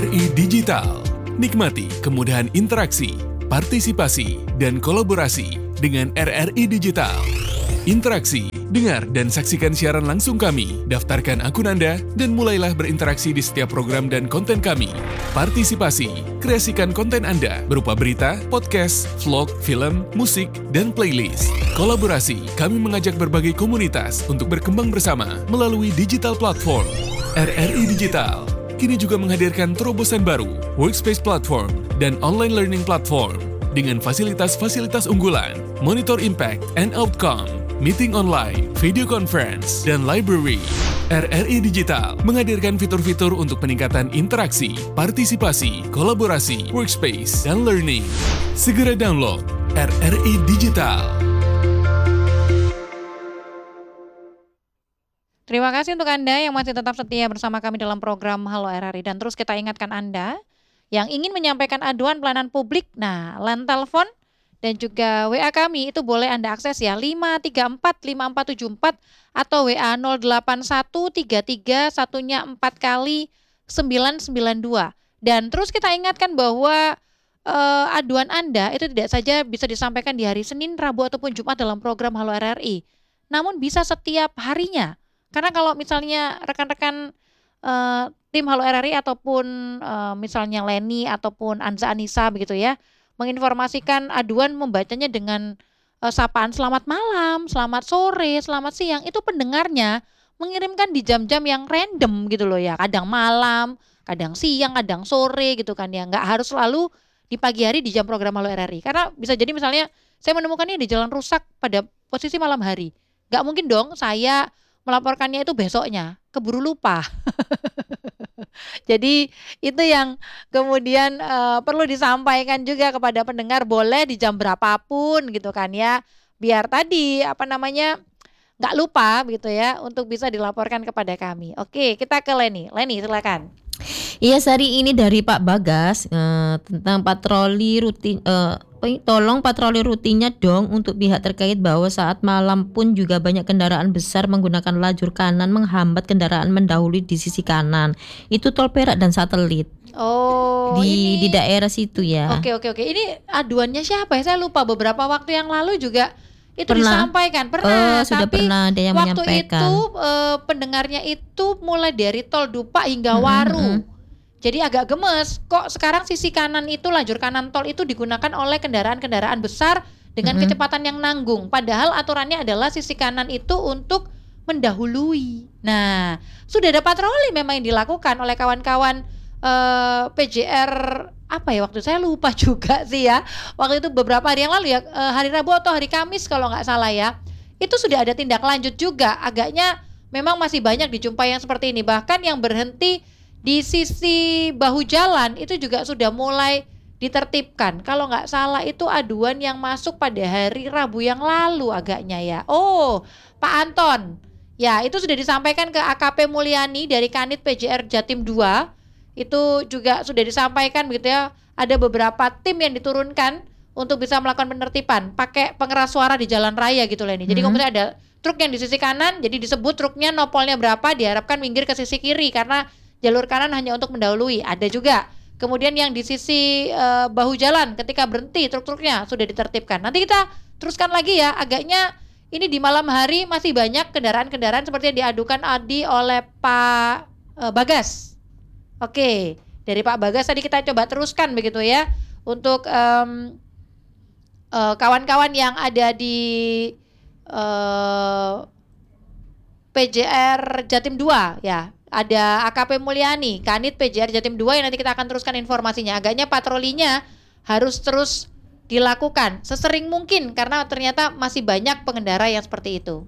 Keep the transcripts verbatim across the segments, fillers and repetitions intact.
R I Digital. Nikmati kemudahan interaksi, partisipasi, dan kolaborasi dengan R R I Digital. Interaksi, dengar dan saksikan siaran langsung kami, daftarkan akun Anda, dan mulailah berinteraksi di setiap program dan konten kami. Partisipasi, kreasikan konten Anda berupa berita, podcast, vlog, film, musik, dan playlist. Kolaborasi, kami mengajak berbagai komunitas untuk berkembang bersama melalui digital platform. R R I Digital kini juga menghadirkan terobosan baru, workspace platform, dan online learning platform dengan fasilitas-fasilitas unggulan, monitor impact and outcome, meeting online, video conference, dan library. R R I Digital menghadirkan fitur-fitur untuk peningkatan interaksi, partisipasi, kolaborasi, workspace, dan learning. Segera download R R I Digital. Terima kasih untuk Anda yang masih tetap setia bersama kami dalam program Halo R R I. Dan terus kita ingatkan Anda yang ingin menyampaikan aduan pelayanan publik, nah line telepon dan juga W A kami itu boleh Anda akses ya, lima tiga empat lima empat tujuh empat atau W A nol delapan satu tiga tiga satunya empat kali sembilan sembilan dua. Dan terus kita ingatkan bahwa uh, aduan Anda itu tidak saja bisa disampaikan di hari Senin, Rabu ataupun Jumat dalam program Halo R R I, namun bisa setiap harinya. Karena kalau misalnya rekan-rekan uh, tim Halo R R I ataupun uh, misalnya Leni ataupun Anza Anissa begitu ya, menginformasikan aduan membacanya dengan uh, sapaan selamat malam, selamat sore, selamat siang, itu pendengarnya mengirimkan di jam-jam yang random gitu loh ya, kadang malam, kadang siang, kadang sore gitu kan ya, nggak harus selalu di pagi hari di jam program Halo R R I. Karena bisa jadi misalnya saya menemukannya di jalan rusak pada posisi malam hari, nggak mungkin dong saya melaporkannya itu besoknya, keburu lupa. Jadi itu yang kemudian uh, perlu disampaikan juga kepada pendengar, boleh di jam berapapun gitu kan ya, biar tadi apa namanya nggak lupa gitu ya untuk bisa dilaporkan kepada kami. Oke, kita ke Leni. Leni silakan. Iya, Sari, ini dari Pak Bagas eh, tentang patroli rutin. Eh, tolong patroli rutinnya dong untuk pihak terkait, bahwa saat malam pun juga banyak kendaraan besar menggunakan lajur kanan menghambat kendaraan mendahului di sisi kanan. Itu Tol Perak dan Satelit. Oh, di ini di daerah situ ya. Oke oke oke. Ini aduannya siapa ya? Saya lupa, beberapa waktu yang lalu juga itu Pernah. disampaikan. Pernah, Oh, sudah tapi pernah ada yang waktu menyampaikan. itu eh, pendengarnya itu mulai dari Tol Dupak hingga Waru. Mm-hmm. Jadi agak gemes, kok sekarang sisi kanan itu, lajur kanan tol itu digunakan oleh kendaraan-kendaraan besar dengan Mm-hmm. kecepatan yang nanggung. Padahal aturannya adalah sisi kanan itu untuk mendahului. Nah, sudah ada patroli memang yang dilakukan oleh kawan-kawan eh, P J R apa ya waktu saya lupa juga sih ya. Waktu itu beberapa hari yang lalu ya, eh, hari Rabu atau hari Kamis kalau nggak salah ya. Itu sudah ada tindak lanjut juga. Agaknya memang masih banyak dijumpai yang seperti ini. Bahkan yang berhenti di sisi bahu jalan itu juga sudah mulai ditertibkan. Kalau nggak salah itu aduan yang masuk pada hari Rabu yang lalu agaknya ya. Oh, Pak Anton. Ya, itu sudah disampaikan ke A K P Mulyani dari Kanit P J R Jatim dua. Itu juga sudah disampaikan begitu ya. Ada beberapa tim yang diturunkan untuk bisa melakukan penertiban pakai pengeras suara di jalan raya gitu loh ini. Jadi Hmm. kemudian ada truk yang di sisi kanan, jadi disebut truknya nopolnya berapa, diharapkan minggir ke sisi kiri karena jalur kanan hanya untuk mendahului. Ada juga kemudian yang di sisi uh, bahu jalan ketika berhenti truk-truknya sudah ditertibkan. Nanti kita teruskan lagi ya. Agaknya ini di malam hari masih banyak kendaraan-kendaraan seperti yang diadukan Adi oleh Pak uh, Bagas. Oke, dari Pak Bagas tadi kita coba teruskan begitu ya untuk um, uh, kawan-kawan yang ada di uh, P J R Jatim dua ya. Ada A K P Mulyani, Kanit P J R Jatim dua yang nanti kita akan teruskan informasinya. Agaknya patrolinya harus terus dilakukan sesering mungkin karena ternyata masih banyak pengendara yang seperti itu.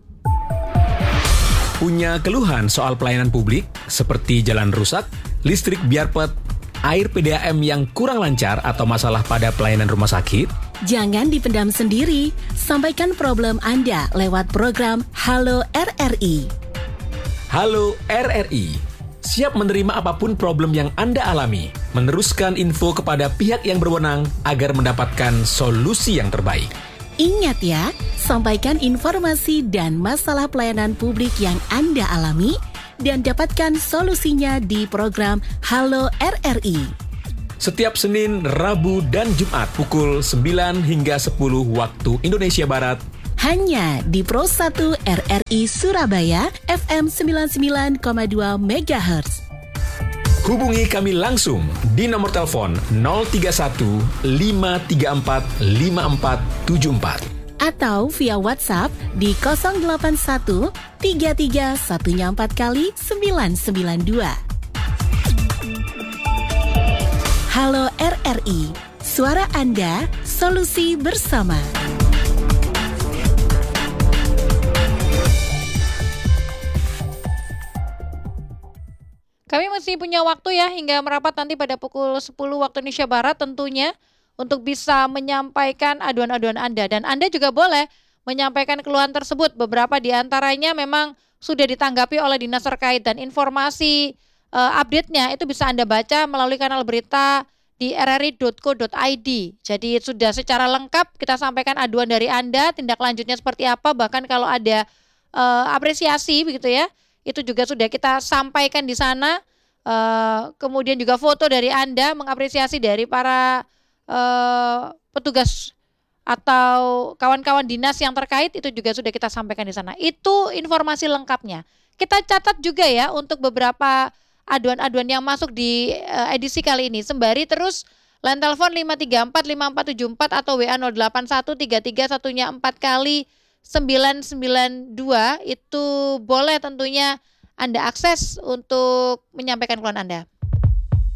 Punya keluhan soal pelayanan publik seperti jalan rusak, listrik biarpet, air P D A M yang kurang lancar atau masalah pada pelayanan rumah sakit? Jangan dipendam sendiri, sampaikan problem Anda lewat program Halo R R I. Halo R R I, siap menerima apapun problem yang Anda alami, meneruskan info kepada pihak yang berwenang agar mendapatkan solusi yang terbaik. Ingat ya, sampaikan informasi dan masalah pelayanan publik yang Anda alami dan dapatkan solusinya di program Halo R R I. Setiap Senin, Rabu, dan Jumat pukul sembilan hingga sepuluh waktu Indonesia Barat. Hanya di Pro satu R R I Surabaya F M sembilan puluh sembilan koma dua megahertz. Hubungi kami langsung di nomor telepon nol tiga satu lima tiga empat lima empat tujuh empat atau via WhatsApp di nol delapan satu tiga tiga satu empat kali sembilan sembilan dua. Halo R R I, suara Anda, solusi bersama. Kami masih punya waktu ya hingga merapat nanti pada pukul sepuluh waktu Indonesia Barat tentunya untuk bisa menyampaikan aduan-aduan Anda. Dan Anda juga boleh menyampaikan keluhan tersebut. Beberapa di antaranya memang sudah ditanggapi oleh dinas terkait dan informasi uh, update-nya itu bisa Anda baca melalui kanal berita di r r i dot co dot i d. Jadi sudah secara lengkap kita sampaikan aduan dari Anda, tindak lanjutnya seperti apa, bahkan kalau ada uh, apresiasi begitu ya. Itu juga sudah kita sampaikan di sana. Uh, kemudian juga foto dari Anda mengapresiasi dari para uh, petugas atau kawan-kawan dinas yang terkait itu juga sudah kita sampaikan di sana. Itu informasi lengkapnya. Kita catat juga ya untuk beberapa aduan-aduan yang masuk di uh, edisi kali ini. Sembari terus line telepon lima tiga empat lima empat tujuh empat atau W A nol delapan satu tiga tiga satunya empat kali sembilan sembilan dua itu boleh tentunya Anda akses untuk menyampaikan keluhan Anda.